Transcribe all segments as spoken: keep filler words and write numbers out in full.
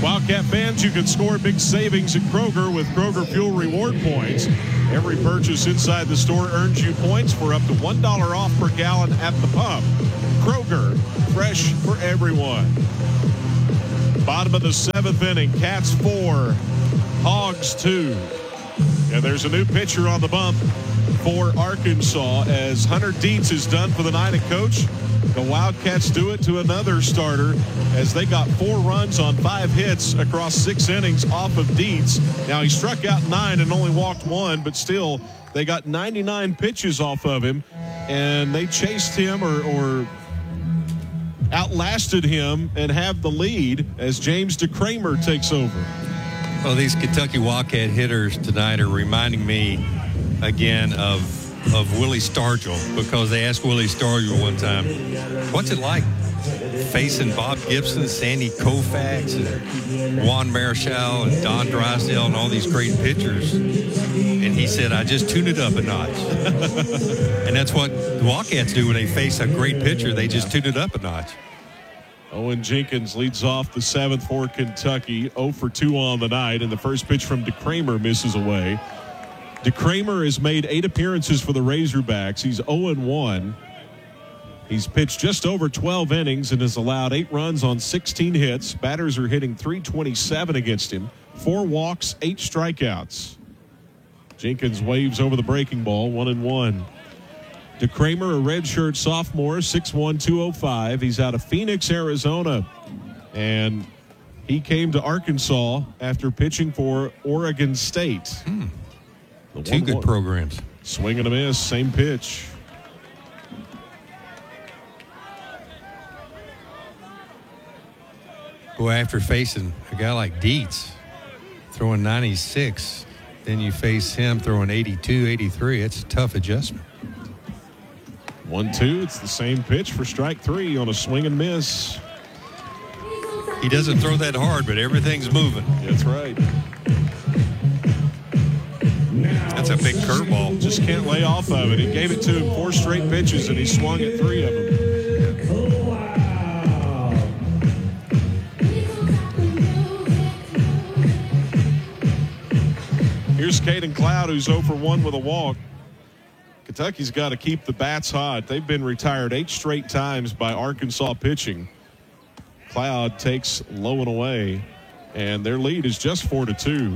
Wildcat fans, you can score big savings at Kroger with Kroger Fuel Reward Points. Every purchase inside the store earns you points for up to one dollar off per gallon at the pump. Kroger, fresh for everyone. Bottom of the seventh inning, Cats four, Hogs two. And there's a new pitcher on the bump for Arkansas as Hunter Dietz is done for the night at coach. The Wildcats do it to another starter as they got four runs on five hits across six innings off of Dietz. Now, he struck out nine and only walked one, but still, they got ninety-nine pitches off of him, and they chased him or, or outlasted him and have the lead as James DeCramer takes over. Well, these Kentucky Wildcat hitters tonight are reminding me again of of Willie Stargell, because they asked Willie Stargell one time, what's it like facing Bob Gibson, Sandy Koufax, and Juan Marichal, and Don Drysdale, and all these great pitchers? And he said, I just tune it up a notch. And that's what the Wildcats do when they face a great pitcher. They just tune it up a notch. Owen Jenkins leads off the seventh for Kentucky, oh for two on the night, and the first pitch from DeCramer misses away. DeCramer has made eight appearances for the Razorbacks. He's oh and one. He's pitched just over twelve innings and has allowed eight runs on sixteen hits. Batters are hitting three twenty-seven against him. Four walks, eight strikeouts. Jenkins waves over the breaking ball, one and one. DeCramer, a redshirt sophomore, six one, two oh five. He's out of Phoenix, Arizona. And he came to Arkansas after pitching for Oregon State. Hmm. Two good programs. Swing and a miss, same pitch. Boy, after facing a guy like Dietz throwing ninety-six, then you face him throwing eighty-two, eighty-three. It's a tough adjustment. one two, it's the same pitch for strike three on a swing and miss. He doesn't throw that hard, but everything's moving. That's right. That's a big curveball. Just can't lay off of it. He gave it to him four straight pitches, and he swung at three of them. Here's Caden Cloud, who's oh for one with a walk. Kentucky's got to keep the bats hot. They've been retired eight straight times by Arkansas pitching. Cloud takes low and away, and their lead is just four to two.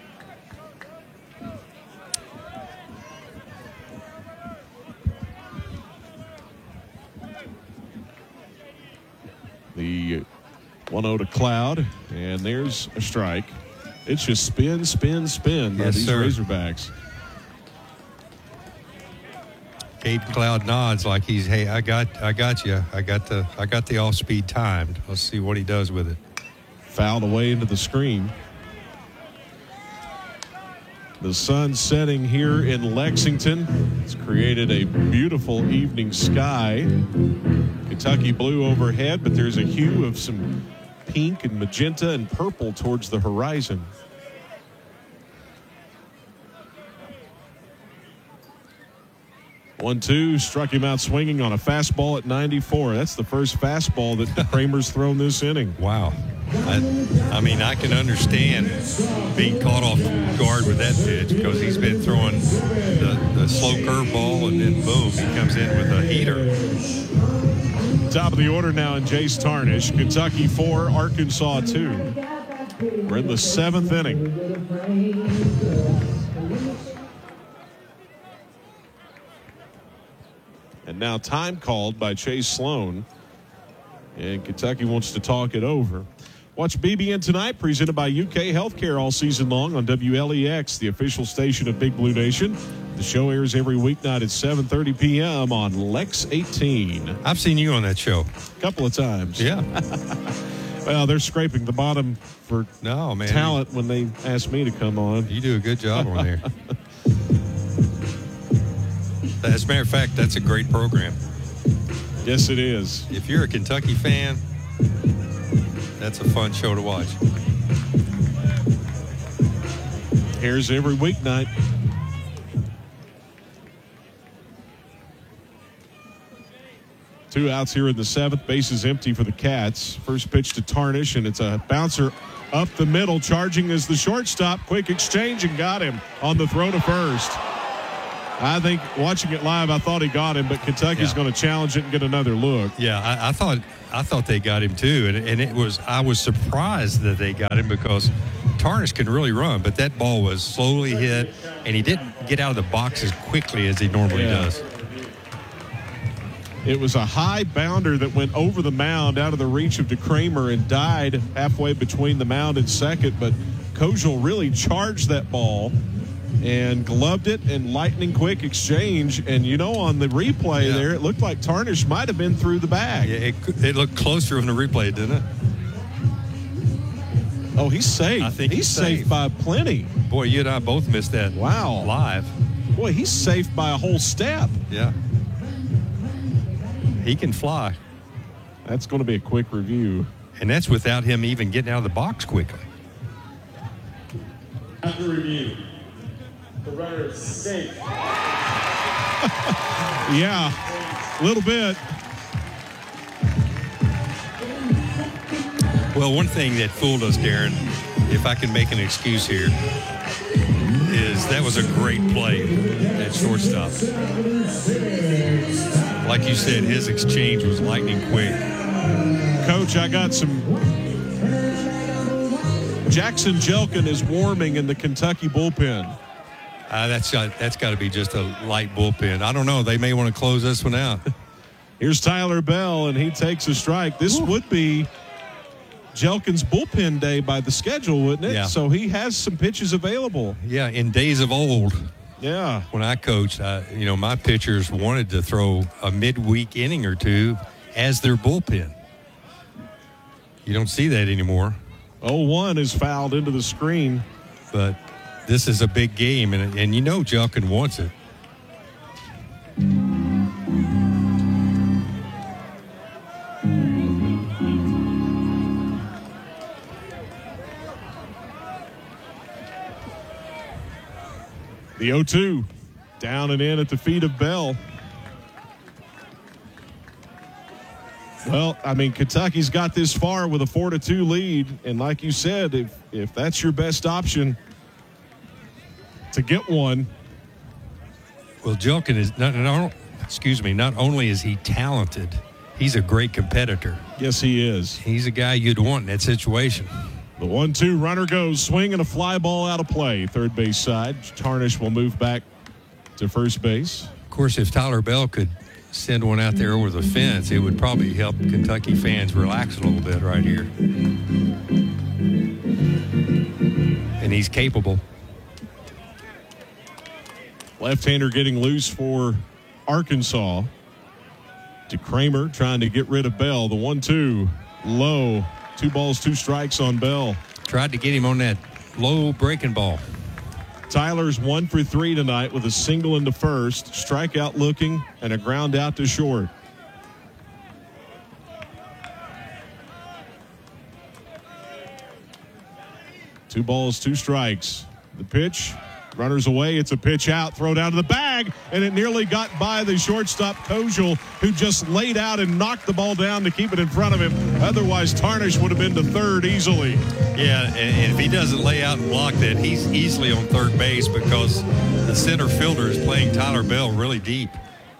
The one oh to Cloud, and there's a strike. It's just spin, spin, spin by yes, these sir. Razorbacks. Caden Cloud nods like he's, hey, I got, I got you. I got the, I got the off speed timed. Let's see what he does with it. Fouled away into the screen. The sun setting here in Lexington. It's created a beautiful evening sky. Kentucky blue overhead, but there's a hue of some pink and magenta and purple towards the horizon. one two, struck him out swinging on a fastball at ninety-four. That's the first fastball that Kramer's thrown this inning. Wow. I, I mean, I can understand being caught off guard with that pitch because he's been throwing the, the slow curveball, and then boom, he comes in with a heater. Top of the order now in Jace Tarnish. Kentucky four, Arkansas two. We're in the seventh inning. And now time called by Chase Sloan. And Kentucky wants to talk it over. Watch B B N Tonight, presented by U K Healthcare all season long on W L E X, the official station of Big Blue Nation. The show airs every weeknight at seven thirty p.m. on Lex eighteen. I've seen you on that show. A couple of times. Yeah. Well, they're scraping the bottom for no, man. talent when they ask me to come on. You do a good job on there. As a matter of fact, that's a great program. Yes, it is. If you're a Kentucky fan, that's a fun show to watch. Here's every weeknight. Two outs here in the seventh. Base is empty for the Cats. First pitch to Tarnish, and it's a bouncer up the middle. Charging is the shortstop. Quick exchange and got him on the throw to first. I think watching it live, I thought he got him, but Kentucky's yeah. going to challenge it and get another look. Yeah, I, I thought I thought they got him too, and, and it was I was surprised that they got him because Tarnish can really run, but that ball was slowly hit, and he didn't get out of the box as quickly as he normally yeah. does. It was a high bounder that went over the mound out of the reach of DeCramer and died halfway between the mound and second, but Kojal really charged that ball and gloved it in lightning quick exchange. And, you know, on the replay yeah. there, it looked like Tarnish might have been through the bag. Yeah, it, it looked closer on the replay, didn't it? Oh, he's safe. I think he's, he's safe. safe by plenty. Boy, you and I both missed that wow. live. Boy, he's safe by a whole step. Yeah. He can fly. That's going to be a quick review. And that's without him even getting out of the box quickly. After review, the runner is safe. Yeah, a little bit. Well, one thing that fooled us, Darren, if I can make an excuse here, is that was a great play at shortstop. Like you said, his exchange was lightning quick. Coach, I got some. Jackson Jelkin is warming in the Kentucky bullpen. Uh, that's got, that's got to be just a light bullpen. I don't know. They may want to close this one out. Here's Tyler Bell, and he takes a strike. This Ooh. would be Jelkin's bullpen day by the schedule, wouldn't it? Yeah. So he has some pitches available. Yeah, in days of old. Yeah. When I coached, uh, you know, my pitchers wanted to throw a midweek inning or two as their bullpen. You don't see that anymore. oh one is fouled into the screen. But this is a big game, and, and you know Jelkin wants it. The oh two down and in at the feet of Bell. Well, I mean, Kentucky's got this far with a four to two lead, and like you said, if if that's your best option to get one. Well, Jelkin is not, not excuse me, not only is he talented, he's a great competitor. Yes, he is. He's a guy you'd want in that situation. The one two runner goes, swing and a fly ball out of play. Third base side. Tarnish will move back to first base. Of course, if Tyler Bell could send one out there over the fence, it would probably help Kentucky fans relax a little bit right here. And he's capable. Left-hander getting loose for Arkansas. DeCramer trying to get rid of Bell. The one two low. Two balls, two strikes on Bell. Tried to get him on that low breaking ball. Tyler's one for three tonight with a single into first, strikeout looking, and a ground out to short. Two balls, two strikes. The pitch, runners away. It's a pitch out, throw down to the bag, and it nearly got by the shortstop Kojal, who just laid out and knocked the ball down to keep it in front of him. Otherwise, Tarnish would have been to third easily. Yeah, and, and if he doesn't lay out and block that, he's easily on third base because the center fielder is playing Tyler Bell really deep.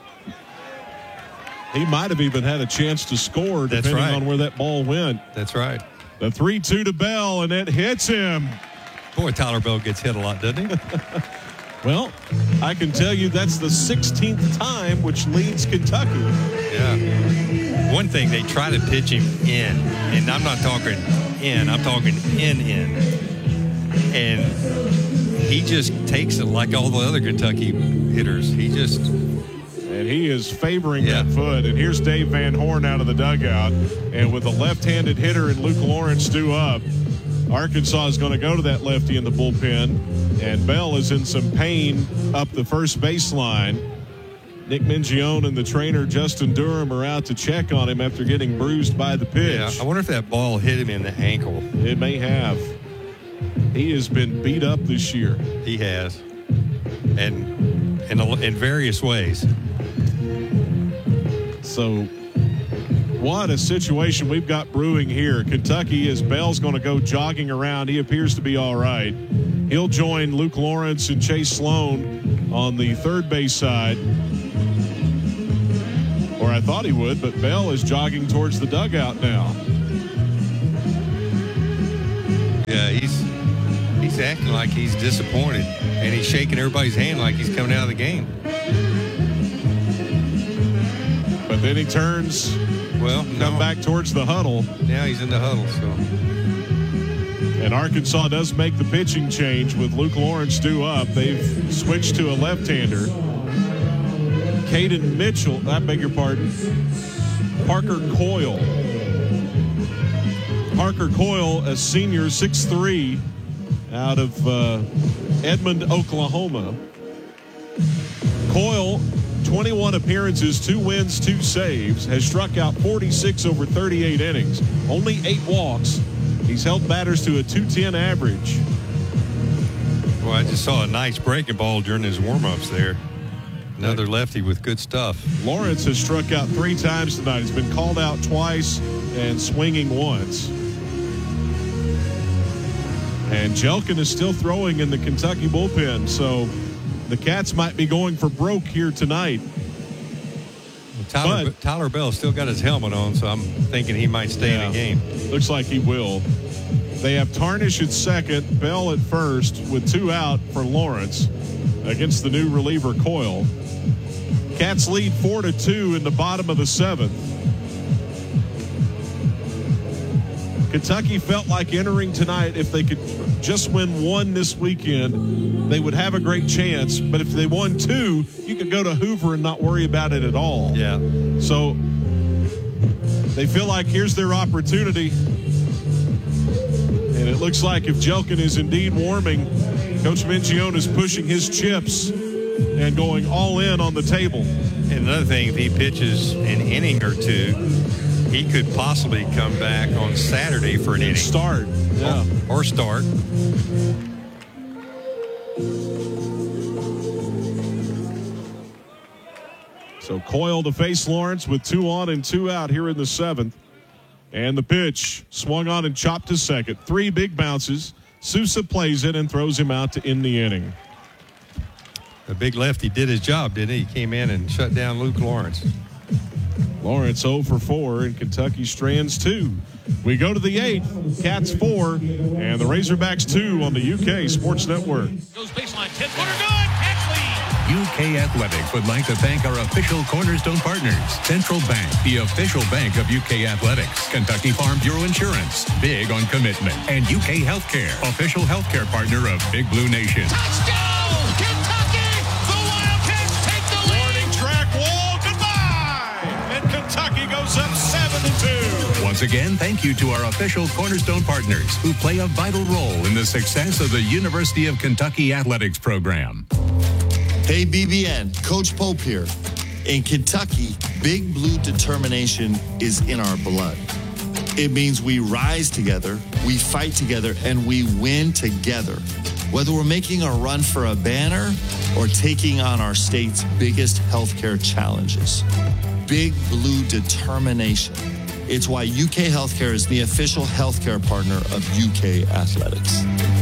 He might have even had a chance to score That's depending right. on where that ball went. That's right. The three two to Bell, and it hits him. Boy, Tyler Bell gets hit a lot, doesn't he? Well, I can tell you that's the sixteenth time, which leads Kentucky. Yeah. One thing, they try to pitch him in, and I'm not talking in, I'm talking in, in. And he just takes it like all the other Kentucky hitters. He just... And he is favoring yeah. that foot. And here's Dave Van Horn out of the dugout. And with a left-handed hitter and Luke Lawrence due up, Arkansas is going to go to that lefty in the bullpen. And Bell is in some pain up the first baseline. Nick Mingione and the trainer Justin Durham are out to check on him after getting bruised by the pitch. Yeah, I wonder if that ball hit him in the ankle. It may have. He has been beat up this year. He has. And in, in various ways. So What a situation we've got brewing here. Kentucky, as Bell's going to go jogging around. He appears to be all right. He'll join Luke Lawrence and Chase Sloan on the third base side. Or I thought he would, but Bell is jogging towards the dugout now. Yeah, he's he's acting like he's disappointed, and he's shaking everybody's hand like he's coming out of the game. But then he turns, well, come no. back towards the huddle. Now he's in the huddle. So, and Arkansas does make the pitching change with Luke Lawrence due up. They've switched to a left-hander. Caden Mitchell, I beg your pardon, Parker Coyle. Parker Coyle, a senior, six three, out of uh, Edmond, Oklahoma. Coyle, twenty-one appearances, two wins, two saves, has struck out forty-six over thirty-eight innings, only eight walks. He's held batters to a two ten average. Well, I just saw a nice breaking ball during his warm-ups there. Another lefty with good stuff. Lawrence has struck out three times tonight. He's been called out twice and swinging once. And Jelkin is still throwing in the Kentucky bullpen, so the Cats might be going for broke here tonight. Tyler, but, Tyler Bell still got his helmet on, so I'm thinking he might stay yeah, in the game. Looks like he will. They have Tarnish at second, Bell at first, with two out for Lawrence against the new reliever Coyle. Cats lead four to two in the bottom of the seventh. Kentucky felt like entering tonight, if they could just win one this weekend, they would have a great chance. But if they won two, you could go to Hoover and not worry about it at all. Yeah. So they feel like here's their opportunity. And it looks like if Jelkin is indeed warming, Coach Mingione is pushing his chips and going all in on the table. And another thing, if he pitches an inning or two, he could possibly come back on Saturday for an inning. Start. Yeah. Or, or start. So Coyle to face Lawrence with two on and two out here in the seventh. And the pitch swung on and chopped to second. Three big bounces. Sousa plays it and throws him out to end the inning. The big lefty did his job, didn't he? He came in and shut down Luke Lawrence. Lawrence oh for four, and Kentucky strands two. We go to the eighth, Cats four, and the Razorbacks two on the U K Sports Network. Goes baseline, ten-footer good, catch lead. U K Athletics would like to thank our official Cornerstone partners. Central Bank, the official bank of U K Athletics. Kentucky Farm Bureau Insurance, big on commitment. And U K Healthcare, official healthcare partner of Big Blue Nation. Touchdown, Kentucky! The Wildcats take the lead. Warning track wall, goodbye! And Kentucky goes up seven to two. Once again, thank you to our official Cornerstone partners who play a vital role in the success of the University of Kentucky Athletics program. Hey, B B N, Coach Pope here. In Kentucky, Big Blue determination is in our blood. It means we rise together, we fight together, and we win together. Whether we're making a run for a banner or taking on our state's biggest healthcare challenges. Big Blue determination. It's why U K Healthcare is the official healthcare partner of U K Athletics.